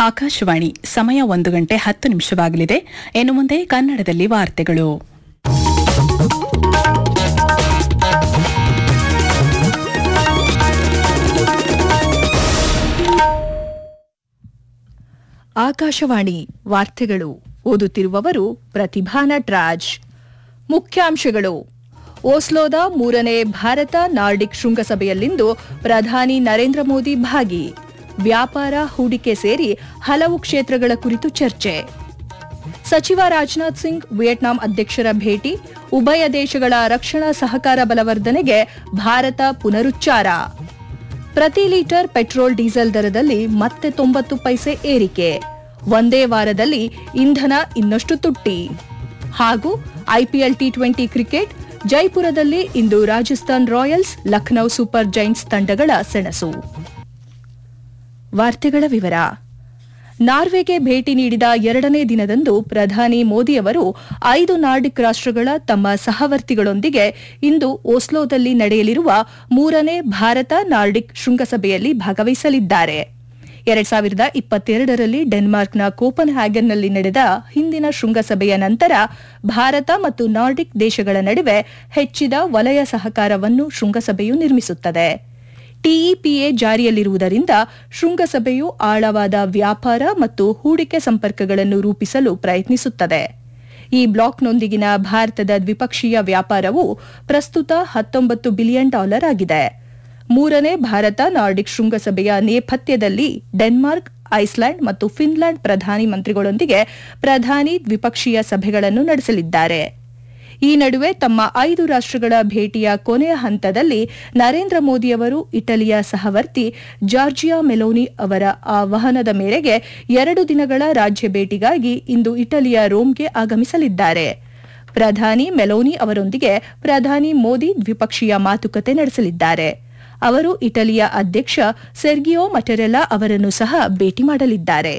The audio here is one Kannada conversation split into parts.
ಆಕಾಶವಾಣಿ ಸಮಯ 1:10 ಇನ್ನು ಮುಂದೆ ಕನ್ನಡದಲ್ಲಿ ವಾರ್ತೆಗಳು. ಆಕಾಶವಾಣಿ ವಾರ್ತೆಗಳು ಓದುತ್ತಿರುವವರು ಪ್ರತಿಭಾ ನಟರಾಜ್. ಮುಖ್ಯಾಂಶಗಳು: ಓಸ್ಲೋದ 3ನೇ ಭಾರತ ನಾರ್ಡಿಕ್ ಶೃಂಗಸಭೆಯಲ್ಲಿಂದು ಪ್ರಧಾನಿ ನರೇಂದ್ರ ಮೋದಿ ಭಾಗಿ. ವ್ಯಾಪಾರ, ಹೂಡಿಕೆ ಸೇರಿ ಹಲವು ಕ್ಷೇತ್ರಗಳ ಕುರಿತು ಚರ್ಚೆ. ಸಚಿವ ರಾಜನಾಥ್ ಸಿಂಗ್ ವಿಯೆಟ್ನಾಂ ಅಧ್ಯಕ್ಷರ ಭೇಟಿ. ಉಭಯ ದೇಶಗಳ ರಕ್ಷಣಾ ಸಹಕಾರ ಬಲವರ್ಧನೆಗೆ ಭಾರತ ಪುನರುಚ್ಚಾರ. ಪ್ರತಿ ಲೀಟರ್ ಪೆಟ್ರೋಲ್ ಡೀಸೆಲ್ ದರದಲ್ಲಿ ಮತ್ತೆ 90 ಪೈಸೆ ಏರಿಕೆ. ಒಂದೇ ವಾರದಲ್ಲಿ ಇಂಧನ ಇನ್ನಷ್ಟು ತುಟ್ಟಿ. ಹಾಗೂ ಐಪಿಎಲ್ ಟಿ20 ಕ್ರಿಕೆಟ್. ಜೈಪುರದಲ್ಲಿ ಇಂದು Rajasthan Royals, Lucknow super Giants ತಂಡಗಳ ಸೆಣಸು. ವಾರ್ತೆಗಳ ವಿವರ. ನಾರ್ವೆಗೆ ಭೇಟಿ ನೀಡಿದ 2ನೇ ದಿನದಂದು ಪ್ರಧಾನಿ ಮೋದಿಯವರು 5 ನಾರ್ಡಿಕ್ ರಾಷ್ಟ್ರಗಳ ತಮ್ಮ ಸಹವರ್ತಿಗಳೊಂದಿಗೆ ಇಂದು ಓಸ್ಲೋದಲ್ಲಿ ನಡೆಯಲಿರುವ 3ನೇ ಭಾರತ ನಾರ್ಡಿಕ್ ಶೃಂಗಸಭೆಯಲ್ಲಿ ಭಾಗವಹಿಸಲಿದ್ದಾರೆ. 2022ರಲ್ಲಿ ಡೆನ್ಮಾರ್ಕ್ನ ಕೋಪನ್ ಹ್ಯಾಗನ್ನಲ್ಲಿ ನಡೆದ ಹಿಂದಿನ ಶೃಂಗಸಭೆಯ ನಂತರ ಭಾರತ ಮತ್ತು ನಾರ್ಡಿಕ್ ದೇಶಗಳ ನಡುವೆ ಹೆಚ್ಚಿದ ವಲಯ ಸಹಕಾರವನ್ನು ಶೃಂಗಸಭೆಯು ನಿರ್ಮಿಸುತ್ತದೆ. ಟಿಇಪಿಎ ಜಾರಿಯಲ್ಲಿರುವುದರಿಂದ ಶೃಂಗಸಭೆಯು ಆಳವಾದ ವ್ಯಾಪಾರ ಮತ್ತು ಹೂಡಿಕೆ ಸಂಪರ್ಕಗಳನ್ನು ರೂಪಿಸಲು ಪ್ರಯತ್ನಿಸುತ್ತದೆ. ಈ ಬ್ಲಾಕ್ನೊಂದಿಗಿನ ಭಾರತದ ದ್ವಿಪಕ್ಷೀಯ ವ್ಯಾಪಾರವು ಪ್ರಸ್ತುತ $19 ಬಿಲಿಯನ್ ಆಗಿದೆ. 3ನೇ ಭಾರತ ನಾರ್ಡಿಕ್ ಶೃಂಗಸಭೆಯ ನೇಪಥ್ಯದಲ್ಲಿ ಡೆನ್ಮಾರ್ಕ್, ಐಸ್ಲ್ಯಾಂಡ್ ಮತ್ತು ಫಿನ್ಲ್ಯಾಂಡ್ ಪ್ರಧಾನಿ ಮಂತ್ರಿಗಳೊಂದಿಗೆ ಪ್ರಧಾನಿ ದ್ವಿಪಕ್ಷೀಯ ಸಭೆಗಳನ್ನು ನಡೆಸಲಿದ್ದಾರೆ. ಈ ನಡುವೆ ತಮ್ಮ 5 ರಾಷ್ಟ್ರಗಳ ಭೇಟಿಯ ಕೊನೆಯ ಹಂತದಲ್ಲಿ ನರೇಂದ್ರ ಮೋದಿಯವರು ಇಟಲಿಯ ಸಹವರ್ತಿ ಜಾರ್ಜಿಯಾ ಮೆಲೋನಿ ಅವರ ಆಹ್ವಾನದ ಮೇರೆಗೆ 2 ದಿನಗಳ ರಾಜ್ಯ ಭೇಟಿಗಾಗಿ ಇಂದು ಇಟಲಿಯ ರೋಮ್ಗೆ ಆಗಮಿಸಲಿದ್ದಾರೆ. ಪ್ರಧಾನಿ ಮೆಲೋನಿ ಅವರೊಂದಿಗೆ ಪ್ರಧಾನಿ ಮೋದಿ ದ್ವಿಪಕ್ಷೀಯ ಮಾತುಕತೆ ನಡೆಸಲಿದ್ದಾರೆ. ಅವರು ಇಟಲಿಯ ಅಧ್ಯಕ್ಷ ಸೆರ್ಗಿಯೋ ಮಟೆರೆಲ್ಲಾ ಅವರನ್ನು ಸಹ ಭೇಟಿ ಮಾಡಲಿದ್ದಾರೆ.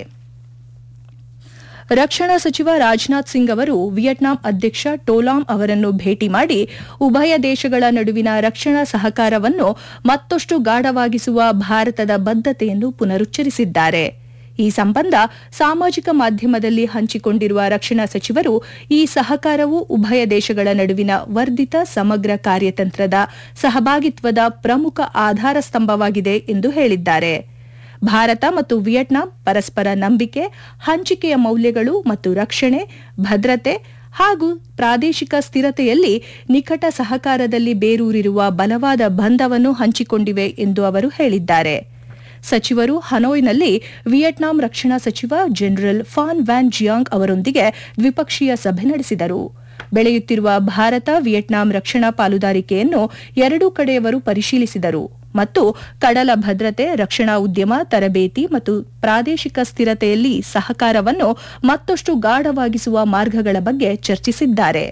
ರಕ್ಷಣಾ ಸಚಿವ ರಾಜನಾಥ್ ಸಿಂಗ್ ಅವರು ವಿಯೆಟ್ನಾಂ ಅಧ್ಯಕ್ಷ ಟೋಲಾಮ್ ಅವರನ್ನು ಭೇಟಿ ಮಾಡಿ ಉಭಯ ದೇಶಗಳ ನಡುವಿನ ರಕ್ಷಣಾ ಸಹಕಾರವನ್ನು ಮತ್ತಷ್ಟು ಗಾಢವಾಗಿಸುವ ಭಾರತದ ಬದ್ಧತೆಯನ್ನು ಪುನರುಚ್ಚರಿಸಿದ್ದಾರೆ. ಈ ಸಂಬಂಧ ಸಾಮಾಜಿಕ ಮಾಧ್ಯಮದಲ್ಲಿ ಹಂಚಿಕೊಂಡಿರುವ ರಕ್ಷಣಾ ಸಚಿವರು, ಈ ಸಹಕಾರವು ಉಭಯ ದೇಶಗಳ ನಡುವಿನ ವರ್ಧಿತ ಸಮಗ್ರ ಕಾರ್ಯತಂತ್ರದ ಸಹಭಾಗಿತ್ವದ ಪ್ರಮುಖ ಆಧಾರ ಸ್ತಂಭವಾಗಿದೆ ಎಂದು ಹೇಳಿದ್ದಾರೆ. ಭಾರತ ಮತ್ತು ವಿಯೆಟ್ನಾಂ ಪರಸ್ಪರ ನಂಬಿಕೆ, ಹಂಚಿಕೆಯ ಮೌಲ್ಯಗಳು ಮತ್ತು ರಕ್ಷಣೆ, ಭದ್ರತೆ ಹಾಗೂ ಪ್ರಾದೇಶಿಕ ಸ್ಥಿರತೆಯಲ್ಲಿ ನಿಕಟ ಸಹಕಾರದಲ್ಲಿ ಬೇರೂರಿರುವ ಬಲವಾದ ಬಂಧವನ್ನು ಹಂಚಿಕೊಂಡಿವೆ ಎಂದು ಅವರು ಹೇಳಿದ್ದಾರೆ. ಸಚಿವರು ಹನೋಯ್ನಲ್ಲಿ ವಿಯೆಟ್ನಾಂ ರಕ್ಷಣಾ ಸಚಿವ ಜನರಲ್ ಫಾನ್ ವ್ಯಾನ್ ಜಿಯಾಂಗ್ ಅವರೊಂದಿಗೆ ದ್ವಿಪಕ್ಷೀಯ ಸಭೆ ನಡೆಸಿದರು. ಬೆಳೆಯುತ್ತಿರುವ ಭಾರತ ವಿಯೆಟ್ನಾಂ ರಕ್ಷಣಾ ಪಾಲುದಾರಿಕೆಯನ್ನು ಎರಡೂ ಕಡೆಯವರು ಪರಿಶೀಲಿಸಿದರು ಮತ್ತು ಕಡಲ ಭದ್ರತೆ, ರಕ್ಷಣಾ ಉದ್ಯಮ, ತರಬೇತಿ ಮತ್ತು ಪ್ರಾದೇಶಿಕ ಸ್ಥಿರತೆಯಲ್ಲಿ ಸಹಕಾರವನ್ನು ಮತ್ತಷ್ಟು ಗಾಢವಾಗಿಸುವ ಮಾರ್ಗಗಳ ಬಗ್ಗೆ ಚರ್ಚಿಸಿದ್ದಾರೆ.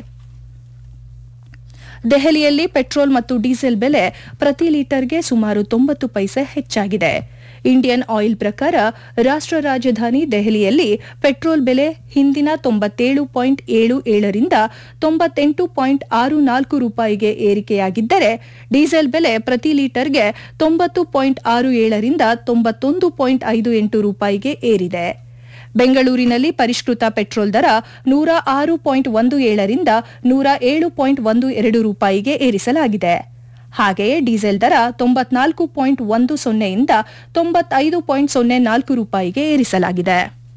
ದೆಹಲಿಯಲ್ಲಿ ಪೆಟ್ರೋಲ್ ಮತ್ತು ಡೀಸೆಲ್ ಬೆಲೆ ಪ್ರತಿ ಲೀಟರ್ಗೆ ಸುಮಾರು 90 ಪೈಸೆ ಹೆಚ್ಚಾಗಿದೆ. ಇಂಡಿಯನ್ ಆಯಿಲ್ ಪ್ರಕಾರ ರಾಷ್ಟ್ರ ರಾಜಧಾನಿ ದೆಹಲಿಯಲ್ಲಿ ಪೆಟ್ರೋಲ್ ಬೆಲೆ ಹಿಂದಿನ 97.77 ರಿಂದ 98.64 ರೂಪಾಯಿಗೆ ಏರಿಕೆಯಾಗಿದ್ದರೆ, ಡೀಸೆಲ್ ಬೆಲೆ ಪ್ರತಿ ಲೀಟರ್ಗೆ 90.67 ರಿಂದ 91.58 ರೂಪಾಯಿಗೆ ಏರಿದೆ. ಬೆಂಗಳೂರಿನಲ್ಲಿ ಪರಿಷ್ಕೃತ ಪೆಟ್ರೋಲ್ ದರ 106.17 ರಿಂದ 107.12 ರೂಪಾಯಿಗೆ ಏರಿಸಲಾಗಿದೆ. ಹಾಗೆಯೇ ಡೀಸೆಲ್ ದರ 94.10 ರಿಂದ 95.04 ರೂಪಾಯಿಗೆ ಏರಿಸಲಾಗಿದೆ.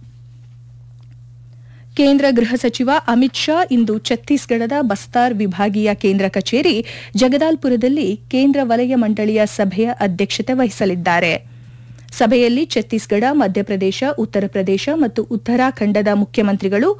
ಕೇಂದ್ರ ಗೃಹ ಸಚಿವ ಅಮಿತ್ ಶಾ ಇಂದು ಛತ್ತೀಸ್ಗಢದ ಬಸ್ತಾರ್ ವಿಭಾಗೀಯ ಕೇಂದ್ರ ಕಚೇರಿ ಜಗದಾಲ್ಪುರದಲ್ಲಿ ಕೇಂದ್ರ ವಲಯ ಮಂಡಳಿಯ ಸಭೆಯ ಅಧ್ಯಕ್ಷತೆ ವಹಿಸಲಿದ್ದಾರೆ. ಸಭೆಯಲ್ಲಿ ಛತ್ತೀಸ್ಗಢ, ಮಧ್ಯಪ್ರದೇಶ, ಉತ್ತರ ಪ್ರದೇಶ ಮತ್ತು ಉತ್ತರಾಖಂಡದ ಮುಖ್ಯಮಂತ್ರಿಗಳು,